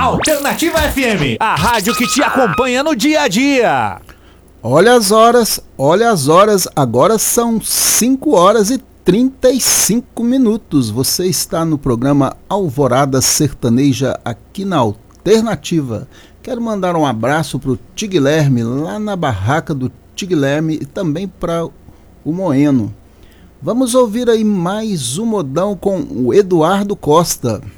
Alternativa FM, a rádio que te acompanha no dia a dia. Olha as horas, agora são 5 horas e 35 minutos. Você está no programa Alvorada Sertaneja aqui na Alternativa. Quero mandar um abraço para o Tiguilherme, lá na barraca do Tiguilherme, e também para o Moeno. Vamos ouvir aí mais um modão com o Eduardo Costa.